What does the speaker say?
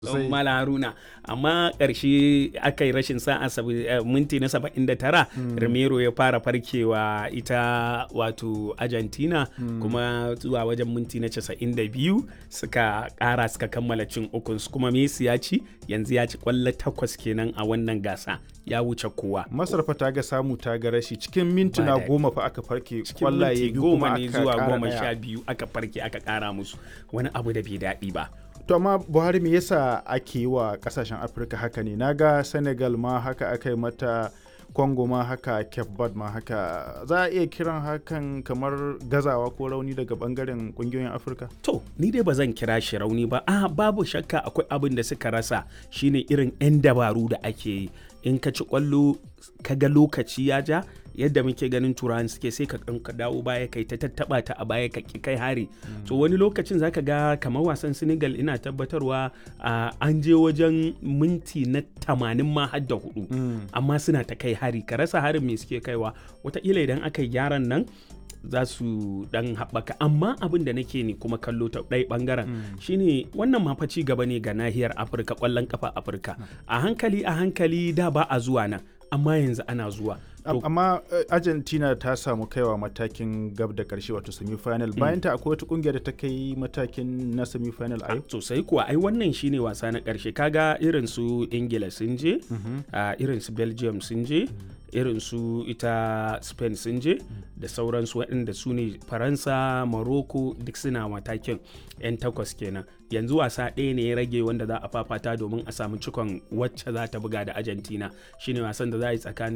Mala Haruna, amma ƙarshe aka yi rashin sa'a minti na 79 Romero ya fara farkewa ita wato Argentina kuma zuwa wajen minti na 92 suka ƙara suka kammala cin ukunsu kuma Messi ya ci yanzu ya ci ƙwallo 8 kenan a wannan gasa ya wuce kowa. Masar fa ta ga samu ta ga rashi cikin mintuna 10 fa aka farke biyu ƙwallaye kuma aka zuwa 12 aka farke aka ƙara musu wani abu da bai daɗi ba. To amma Buhari me yasa ake yi wa kasashen Afirka haka ne? Naga Senegal ma haka aka yi mata, Congo ma haka, Cape Verde ma haka. Za a iya kiran hakan kamar gazawa ko rauni daga bangaren kungiyoyin Afirka? To, ni dai ba zan kira shi rauni ba. Babu shakka akwai abin da suka rasa shine irin 'yan dabaru da ake yi. In ka ci kwallo ka ga lokaci ya ja yadda muke ganin turawan suke sai ka dawo baya kai ta tattaba ta a baya ka kai hari. To wani lokacin zaka ga kamar wasan Senegal ina tabbatarwa an je wajen minti na 80 ma har da 4 amma suna ta kai hari ka rasa harin me suke kaiwa wataƙila idan aka yi gyaran nan za su dan haɓaka amma abin da nake ne kuma kallo ta ɗaya ɓangaren shine wannan ma fa ci gaba ne ga nahiyar Afirka ƙwallon ƙafa Afirka a hankali da ba a zuwa nan amma yanzu ana zuwa. Amma Argentina ta samu kaiwa matakin gab da karshe wato semi-final bayan ta akwai wata kungiyar da ta kai matakin na semi-final a yau. Sosai kuwa ai wannan shine wasa na karshe kaga irin su Ingila sun je irin su Belgium sun je irin su ita Spain sun je da sauransu waɗanda su ne Faransa, Morocco duk suna matakin 'yan takwas kenan yanzu wasa ɗaya ne ya rage wanda za a fafata domin a samu cikon wacce za ta buga da Argentina shine wasan da za a yi tsakanin